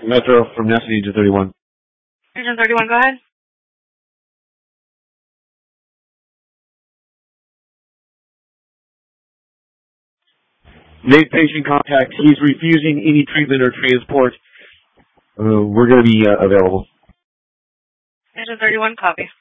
Metro from NASA Agent 31. Agent 31, go ahead. Made patient contact. He's refusing any treatment or transport. We're going to be available. Agent 31, copy.